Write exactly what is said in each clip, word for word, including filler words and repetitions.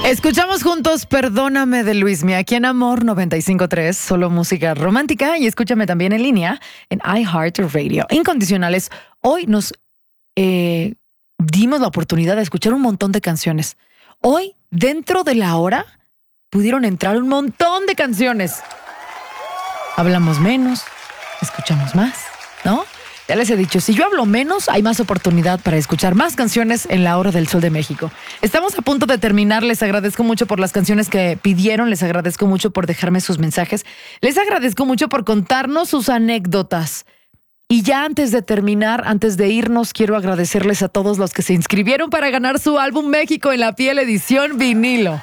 Escuchamos juntos Perdóname de Luismi, aquí en Amor noventa y cinco punto tres, solo música romántica, y escúchame también en línea en iHeartRadio. Incondicionales, hoy nos eh, dimos la oportunidad de escuchar un montón de canciones. Hoy, dentro de la hora, pudieron entrar un montón de canciones. Hablamos menos, escuchamos más, ¿no? Ya les he dicho, si yo hablo menos, hay más oportunidad para escuchar más canciones en la hora del Sol de México. Estamos a punto de terminar, les agradezco mucho por las canciones que pidieron, les agradezco mucho por dejarme sus mensajes, les agradezco mucho por contarnos sus anécdotas. Y ya antes de terminar, antes de irnos, quiero agradecerles a todos los que se inscribieron para ganar su álbum México en la Piel edición vinilo.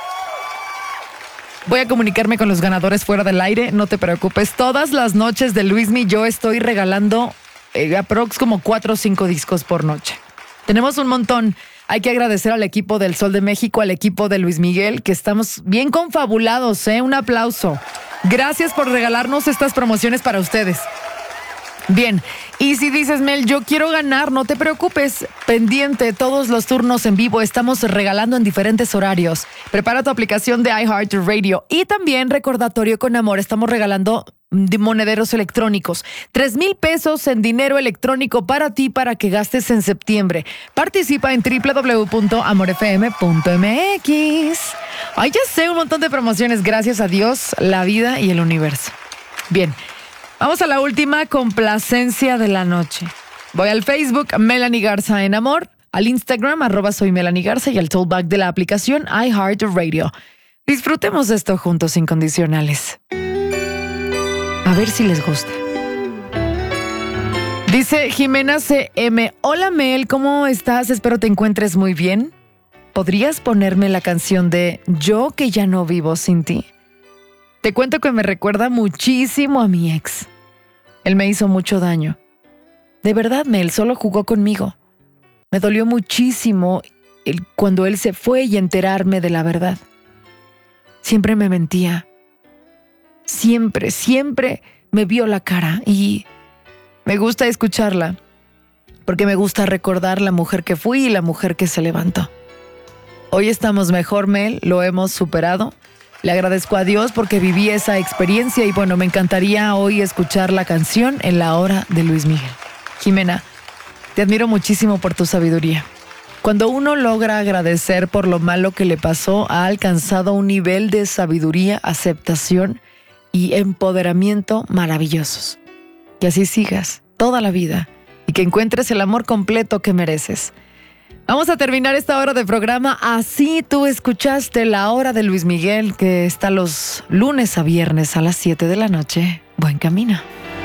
Voy a comunicarme con los ganadores fuera del aire, no te preocupes. Todas las noches de Luismi yo estoy regalando eh, aprox como cuatro o cinco discos por noche. Tenemos un montón. Hay que agradecer al equipo del Sol de México, al equipo de Luis Miguel, que estamos bien confabulados, ¿eh? Un aplauso. Gracias por regalarnos estas promociones para ustedes. Bien, y si dices, Mel, yo quiero ganar, no te preocupes, pendiente, todos los turnos en vivo estamos regalando en diferentes horarios. Prepara tu aplicación de iHeartRadio y también recordatorio con amor, estamos regalando monederos electrónicos. Tres mil pesos en dinero electrónico para ti, para que gastes en septiembre. Participa en doble u doble u doble u punto amor f m punto m x. Ay, ya sé, un montón de promociones, gracias a Dios, la vida y el universo. Bien. Vamos a la última complacencia de la noche. Voy al Facebook, Melanie Garza en Amor, al Instagram, arroba soy Melanie Garza, y al toolback de la aplicación iHeartRadio. Disfrutemos de esto juntos, incondicionales. A ver si les gusta. Dice Jimena C M, hola Mel, ¿cómo estás? Espero te encuentres muy bien. ¿Podrías ponerme la canción de Yo que ya no vivo sin ti? Te cuento que me recuerda muchísimo a mi ex. Él me hizo mucho daño. De verdad, Mel, solo jugó conmigo. Me dolió muchísimo el, cuando él se fue y enterarme de la verdad. Siempre me mentía. Siempre, siempre me vio la cara y me gusta escucharla porque me gusta recordar la mujer que fui y la mujer que se levantó. Hoy estamos mejor, Mel, lo hemos superado. Le agradezco a Dios porque viví esa experiencia y bueno, me encantaría hoy escuchar la canción en la hora de Luis Miguel. Jimena, te admiro muchísimo por tu sabiduría. Cuando uno logra agradecer por lo malo que le pasó, ha alcanzado un nivel de sabiduría, aceptación y empoderamiento maravillosos. Que así sigas toda la vida y que encuentres el amor completo que mereces. Vamos a terminar esta hora de programa. Así tú escuchaste la hora de Luis Miguel, que está los lunes a viernes a las siete de la noche. Buen camino.